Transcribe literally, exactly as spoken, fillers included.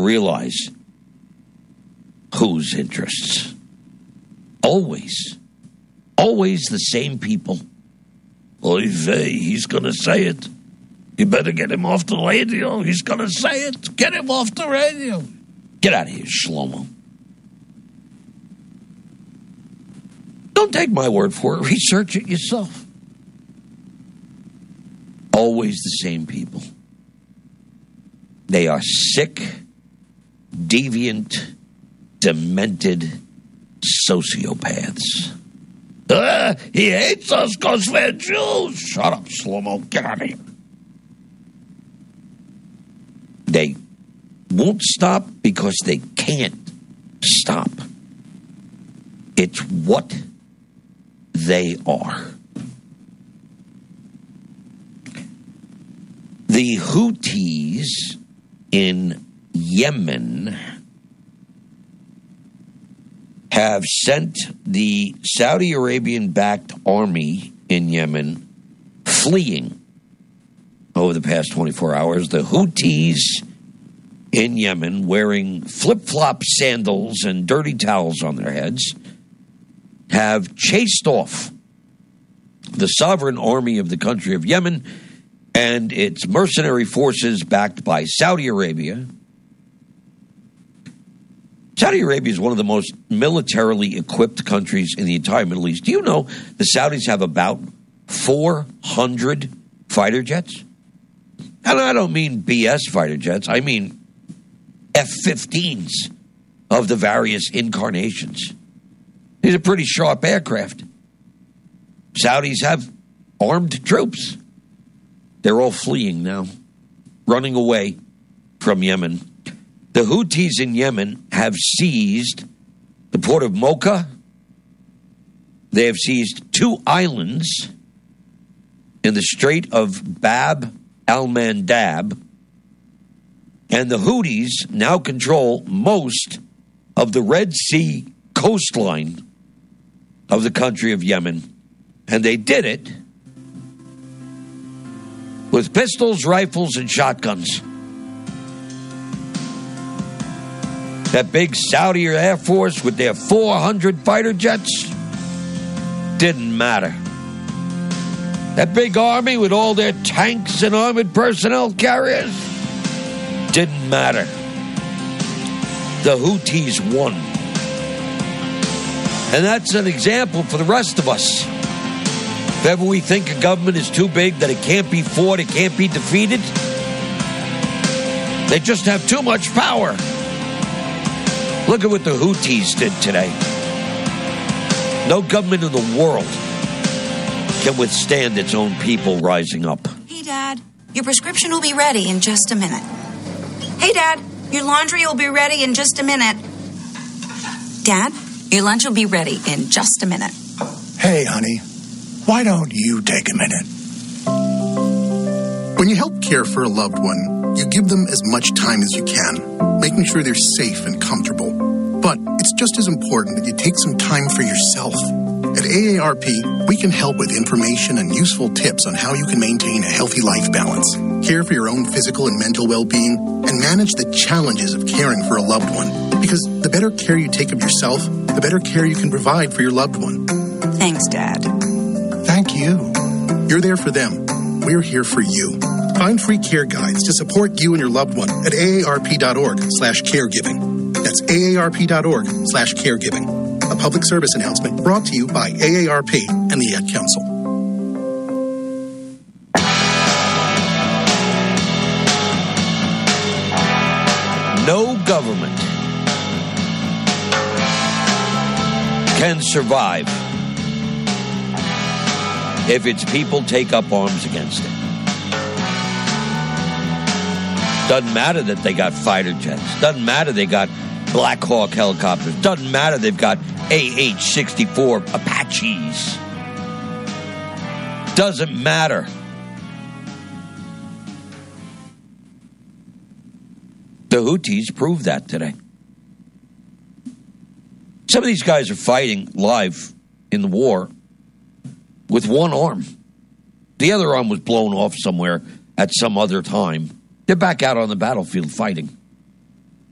realize whose interests. Always. Always the same people. Oy vey, he's going to say it. You better get him off the radio. He's going to say it. Get him off the radio. Get out of here, Shlomo. Don't take my word for it. Research it yourself. Always the same people. They are sick, deviant, demented sociopaths. Uh, he hates us because we're Jews. Shut up, Shlomo. Get out of here. They won't stop because they can't stop. It's what they are. The Houthis in Yemen have sent the Saudi Arabian-backed army in Yemen fleeing over the past twenty-four hours. The Houthis in Yemen, wearing flip-flop sandals and dirty towels on their heads, have chased off the sovereign army of the country of Yemen and its mercenary forces backed by Saudi Arabia. Saudi Arabia is one of the most militarily equipped countries in the entire Middle East. Do you know the Saudis have about four hundred fighter jets? And I don't mean B S fighter jets. I mean F fifteens of the various incarnations. These are pretty sharp aircraft. Saudis have armed troops. They're all fleeing now, running away from Yemen. The Houthis in Yemen have seized the port of Mocha. They have seized two islands in the Strait of Bab al-Mandab. And the Houthis now control most of the Red Sea coastline of the country of Yemen. And they did it with pistols, rifles, and shotguns. That big Saudi Air Force with their four hundred fighter jets didn't matter. That big army with all their tanks and armored personnel carriers didn't matter. The Houthis won. And that's an example for the rest of us. If ever we think a government is too big that it can't be fought, it can't be defeated, they just have too much power. Look at what the Houthis did today. No government in the world can withstand its own people rising up. Hey, Dad, your prescription will be ready in just a minute. Hey, Dad, your laundry will be ready in just a minute. Dad, your lunch will be ready in just a minute. Hey, honey, why don't you take a minute? When you help care for a loved one, you give them as much time as you can, making sure they're safe and comfortable. But it's just as important that you take some time for yourself. At A A R P, we can help with information and useful tips on how you can maintain a healthy life balance, care for your own physical and mental well-being, and manage the challenges of caring for a loved one. Because the better care you take of yourself, the better care you can provide for your loved one. Thanks, Dad. Thank you. You're there for them. We're here for you. Find free care guides to support you and your loved one at aarp.org slash caregiving. That's aarp.org slash caregiving. A public service announcement brought to you by A A R P and the Ad Council. No government can survive if its people take up arms against it. Doesn't matter that they got fighter jets. Doesn't matter they got Black Hawk helicopters. Doesn't matter they've got A H sixty-four Apaches. Doesn't matter. The Houthis proved that today. Some of these guys are fighting live in the war with one arm. The other arm was blown off somewhere at some other time. They're back out on the battlefield fighting.